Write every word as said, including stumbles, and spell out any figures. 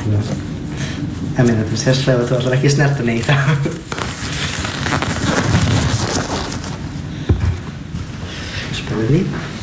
Ég meina þetta er sérslega að þú ætlar ekki snerta henni í það. Spurði því.